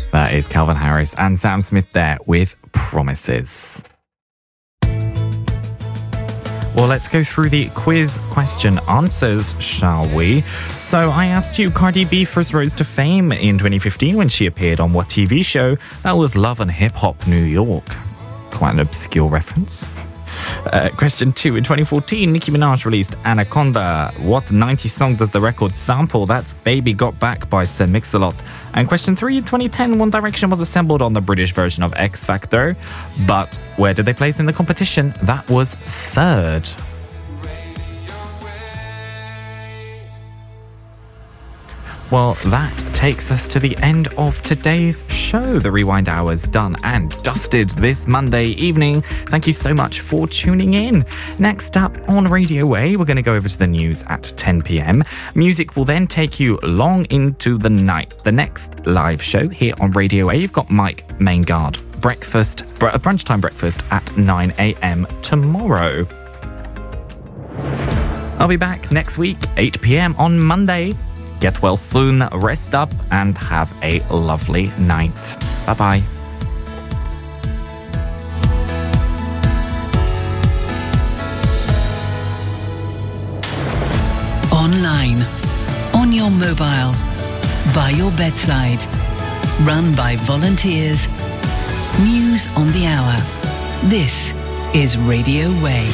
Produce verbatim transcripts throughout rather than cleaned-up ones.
That is Calvin Harris and Sam Smith there with Promises. Well, let's go through the quiz question answers, shall we? So I asked you, Cardi B first rose to fame in twenty fifteen when she appeared on what T V show? That was Love and Hip Hop New York. Quite an obscure reference. Uh, question two, in twenty fourteen, Nicki Minaj released Anaconda. What nineties song does the record sample? That's Baby Got Back by Sir Mix-a-Lot. And question three, in twenty ten, One Direction was assembled on the British version of X Factor. But where did they place in the competition? That was third. Well, that takes us to the end of today's show. The Rewind Hour's done and dusted this Monday evening. Thank you so much for tuning in. Next up on Radio A, we're going to go over to the news at ten p.m. Music will then take you long into the night. The next live show here on Radio A, you've got Mike Maingard. Breakfast, br- brunchtime breakfast at nine a.m. tomorrow. I'll be back next week, eight p.m. on Monday. Get well soon, rest up, and have a lovely night. Bye-bye. Online, on your mobile, by your bedside, run by volunteers. News on the hour. This is Radio Way.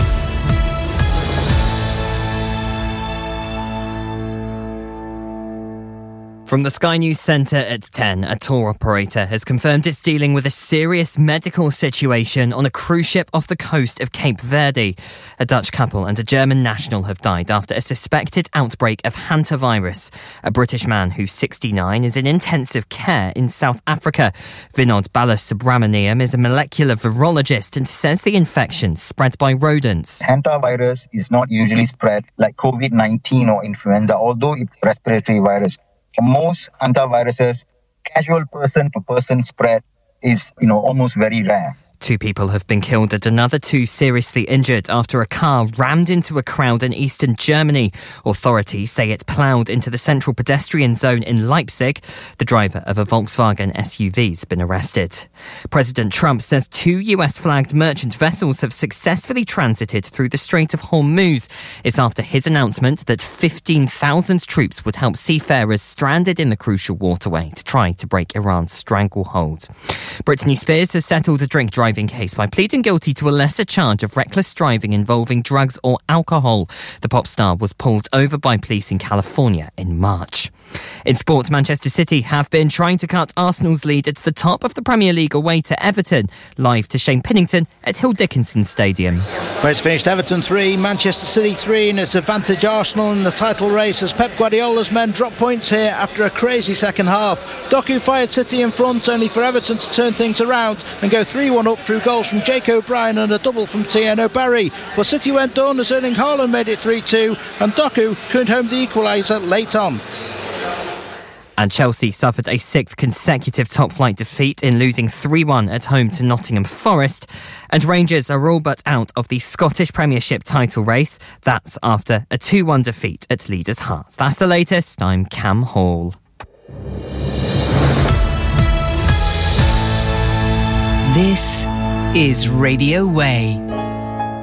From the Sky News Centre at ten, a tour operator has confirmed it's dealing with a serious medical situation on a cruise ship off the coast of Cape Verde. A Dutch couple and a German national have died after a suspected outbreak of hantavirus. A British man who's sixty-nine is in intensive care in South Africa. Vinod Balasubramaniam is a molecular virologist and says the infection spread by rodents. Hantavirus is not usually spread like COVID nineteen or influenza, although it's a respiratory virus. For most hantaviruses, casual person-to-person spread is, you know, almost very rare. Two people have been killed and another two seriously injured after a car rammed into a crowd in eastern Germany. Authorities say it ploughed into the central pedestrian zone in Leipzig. The driver of a Volkswagen S U V's been arrested. President Trump says two U S-flagged merchant vessels have successfully transited through the Strait of Hormuz. It's after his announcement that fifteen thousand troops would help seafarers stranded in the crucial waterway to try to break Iran's stranglehold. Britney Spears has settled a drink driving case by pleading guilty to a lesser charge of reckless driving involving drugs or alcohol. The pop star was pulled over by police in California in March. In sport, Manchester City have been trying to cut Arsenal's lead at the top of the Premier League away to Everton. Live to Shane Pinnington at Hill Dickinson Stadium. Where it's finished Everton three, Manchester City three, and it's advantage Arsenal in the title race as Pep Guardiola's men drop points here after a crazy second half. Doku fired City in front, only for Everton to turn things around and go three one up through goals from Jake O'Brien and a double from Tieno Barry. But City went on as Erling Haaland made it three two, and Doku couldn't home the equaliser late on. And Chelsea suffered a sixth consecutive top-flight defeat in losing three one at home to Nottingham Forest. And Rangers are all but out of the Scottish Premiership title race. That's after a two one defeat at Leaders Hearts. That's the latest. I'm Cam Hall. This is Radio Way.